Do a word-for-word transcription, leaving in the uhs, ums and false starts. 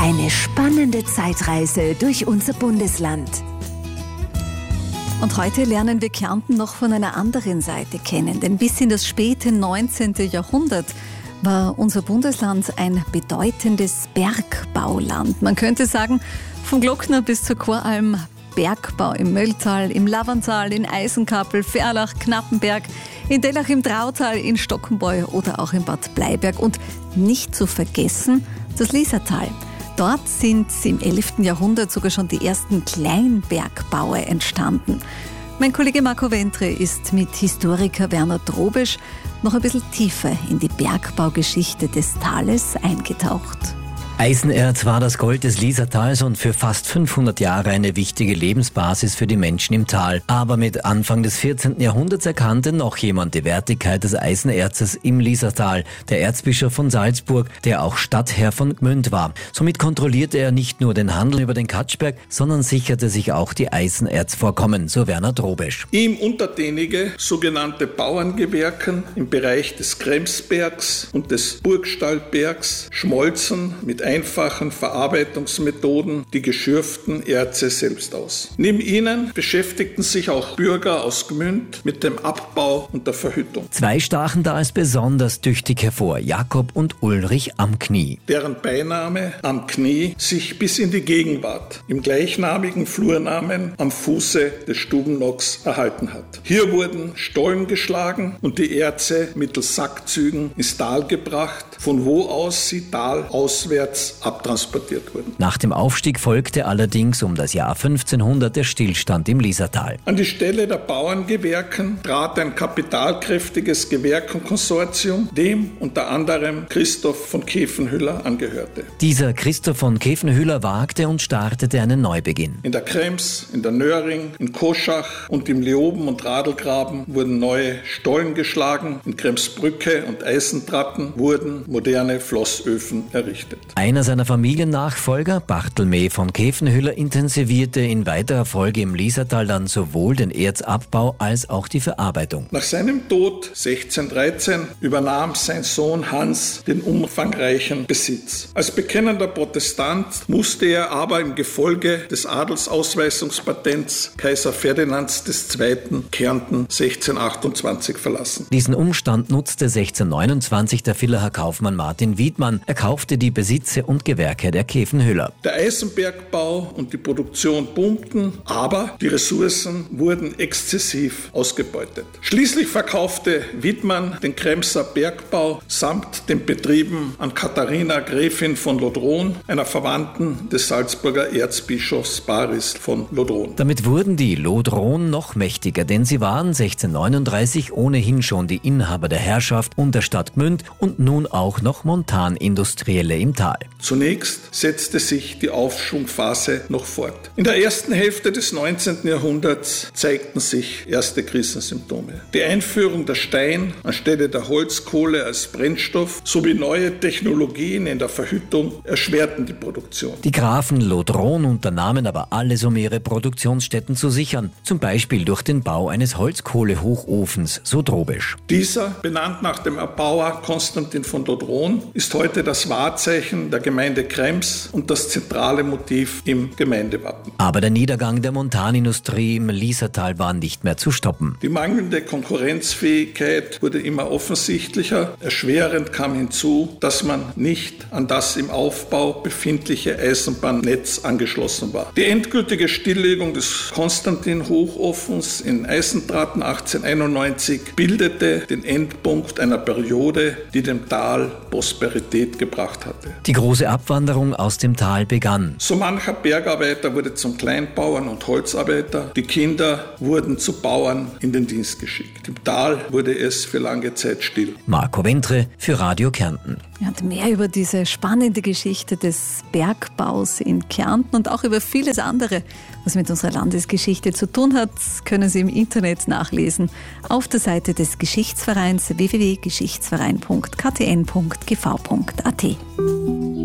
Eine spannende Zeitreise durch unser Bundesland. Und heute lernen wir Kärnten noch von einer anderen Seite kennen. Denn bis in das späte neunzehnte. Jahrhundert war unser Bundesland ein bedeutendes Bergbauland. Man könnte sagen, vom Glockner bis zur Choralm Bergbau im Mölltal, im Laverntal, in Eisenkappel, Ferlach, Knappenberg, in Dellach im Drautal, in Stockenbeu oder auch in Bad Bleiberg. Und nicht zu vergessen das Liesertal. Dort sind im elften. Jahrhundert sogar schon die ersten Kleinbergbaue entstanden. Mein Kollege Marco Ventre ist mit Historiker Werner Drobisch noch ein bisschen tiefer in die Bergbaugeschichte des Tales eingetaucht. Eisenerz war das Gold des Liesertals und für fast fünfhundert Jahre eine wichtige Lebensbasis für die Menschen im Tal. Aber mit Anfang des vierzehnten. Jahrhunderts erkannte noch jemand die Wertigkeit des Eisenerzes im Liesertal, der Erzbischof von Salzburg, der auch Stadtherr von Gmünd war. Somit kontrollierte er nicht nur den Handel über den Katschberg, sondern sicherte sich auch die Eisenerzvorkommen, so Werner Drobisch. Ihm untertänige sogenannte Bauerngewerken im Bereich des Kremsbergs und des Burgstallbergs schmolzen mit einfachen Verarbeitungsmethoden die geschürften Erze selbst aus. Neben ihnen beschäftigten sich auch Bürger aus Gmünd mit dem Abbau und der Verhüttung. Zwei stachen da als besonders tüchtig hervor, Jakob und Ulrich am Knie. Deren Beiname am Knie sich bis in die Gegenwart im gleichnamigen Flurnamen am Fuße des Stubennocks erhalten hat. Hier wurden Stollen geschlagen und die Erze mittels Sackzügen ins Tal gebracht, von wo aus sie talauswärts abtransportiert wurden. Nach dem Aufstieg folgte allerdings um das Jahr fünfzehnhundert der Stillstand im Liesertal. An die Stelle der Bauerngewerken trat ein kapitalkräftiges Gewerkenkonsortium, dem unter anderem Christoph von Kefenhüller angehörte. Dieser Christoph von Kefenhüller wagte und startete einen Neubeginn. In der Krems, in der Nöring, in Koschach und im Leoben- und Radelgraben wurden neue Stollen geschlagen. In Kremsbrücke und Eisentratten wurden moderne Flossöfen errichtet. Einer seiner Familiennachfolger, Barthelme von Kefenhüller, intensivierte in weiterer Folge im Liesertal dann sowohl den Erzabbau als auch die Verarbeitung. Nach seinem Tod sechzehnhundertdreizehn übernahm sein Sohn Hans den umfangreichen Besitz. Als bekennender Protestant musste er aber im Gefolge des Adelsausweisungspatents Kaiser Ferdinands der Zweite. Kärnten sechzehnhundertachtundzwanzig verlassen. Diesen Umstand nutzte sechzehnhundertneunundzwanzig der Villacher Kaufmann Martin Wiedmann. Er kaufte die Besitze und Gewerke der Kefenhüller. Der Eisenbergbau und die Produktion boomten, aber die Ressourcen wurden exzessiv ausgebeutet. Schließlich verkaufte Wiedmann den Kremser Bergbau samt den Betrieben an Katharina Gräfin von Lodron, einer Verwandten des Salzburger Erzbischofs Baris von Lodron. Damit wurden die Lodron noch mächtiger, denn sie waren sechzehnhundertneununddreißig ohnehin schon die Inhaber der Herrschaft und der Stadt Gmünd und nun auch noch Montanindustrielle im Tal. Zunächst setzte sich die Aufschwungphase noch fort. In der ersten Hälfte des neunzehnten. Jahrhunderts zeigten sich erste Krisensymptome. Die Einführung der Stein anstelle der Holzkohle als Brennstoff sowie neue Technologien in der Verhüttung erschwerten die Produktion. Die Grafen Lodron unternahmen aber alles, um ihre Produktionsstätten zu sichern, zum Beispiel durch den Bau eines Holzkohlehochofens, so Drobisch. Dieser, benannt nach dem Erbauer Konstantin von Lodron, ist heute das Wahrzeichen der Gemeinde Krems und das zentrale Motiv im Gemeindewappen. Aber der Niedergang der Montanindustrie im Liesertal war nicht mehr zu stoppen. Die mangelnde Konkurrenzfähigkeit wurde immer offensichtlicher. Erschwerend kam hinzu, dass man nicht an das im Aufbau befindliche Eisenbahnnetz angeschlossen war. Die endgültige Stilllegung des Konstantin-Hochofens in Eisentraten achtzehnhunderteinundneunzig bildete den Endpunkt einer Periode, die dem Tal Prosperität gebracht hatte. Die große Abwanderung aus dem Tal begann. So mancher Bergarbeiter wurde zum Kleinbauern und Holzarbeiter. Die Kinder wurden zu Bauern in den Dienst geschickt. Im Tal wurde es für lange Zeit still. Marco Ventre für Radio Kärnten. Und mehr über diese spannende Geschichte des Bergbaus in Kärnten und auch über vieles andere, was mit unserer Landesgeschichte zu tun hat, können Sie im Internet nachlesen auf der Seite des Geschichtsvereins w w w punkt geschichtsverein punkt k t n punkt g v punkt a t.